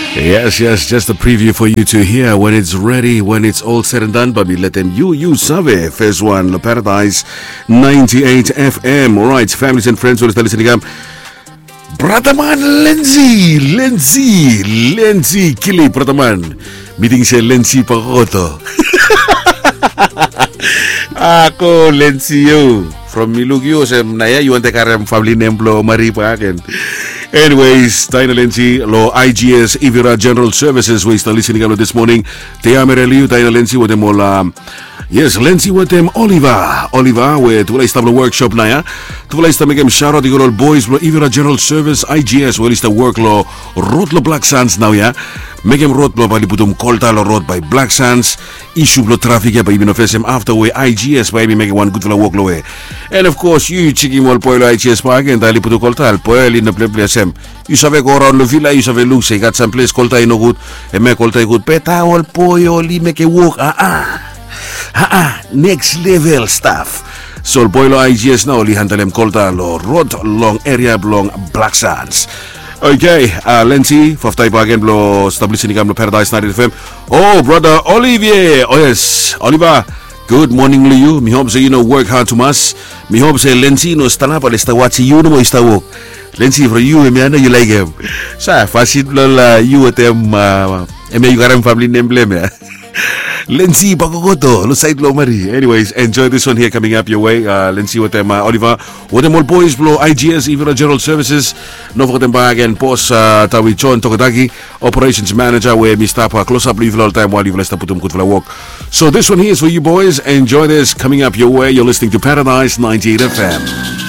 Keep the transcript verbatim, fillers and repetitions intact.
Yes, yes, just a preview for you to hear when it's ready, when it's all said and done. But we let them you, you sabe. First one, La Paradise ninety-eight F M. All right, families and friends, we're listening up. Brother man, Lenzi, Lenzi, Lenzi, Kili, brother man. Meeting siya Lenzi Pakoto. Ako, Lenzi yo. From Milugyo, sa Naya, you want to carry family name blow, Maripa again. Anyways, tayo na Lenzi, lo I G S, Ivira General Services, we still listening to this morning. Te amereliu, tayo na Lenzi, with them all, um, yes, Lenzi, with them, Oliver, Oliver, with wala istablo workshop na ya. Wala istablo megem shout out, all boys, lo Ivira General Service, I G S, wala istablo work lo, road lo Black Sands now ya. Megem road lo, pali putum kolta lo road by Black Sands, issue lo traffic ya, pa ibin of S M after way, I G S, pa ibin megem one good lo work lo eh. And of course, you chiki mo al poelo I G S pa again, dali puto kolta, al poelo in the play play S M. You savez go around the villa, you savez look, say got some place kolta no good, and me kolta good, peta all poyo li make a walk, ah ah, ah ah, next level stuff. So poilo I G S now li handle kolta lo road long area long Black Sands. Okay, uh, Lenzi, faftay pa again lo establishing ni Gamlo Paradise ninety F M. Oh, brother Olivier, oh yes, Oliver. Good morning to you. Mi hope say you know work hard to mas. Mi hope say Lenzi no stand up and sta watch you no sta work. Lenzi for you me know you like him. Sa fasit la you at them uh me you got family name blame. Lenzi Pagogoto, lo side lo mari. Anyways, enjoy this one here coming up your way. Uh, Lenzi with them uh, Oliver. With them all boys blow I G S Ivira General Services. No for them back and boss uh, Tawi Chon Tokotaki, operations manager where me stop uh, close up leave all time while you let's put them good for the walk. So this one here is for you boys. Enjoy this coming up your way. You're listening to Paradise ninety-eight F M.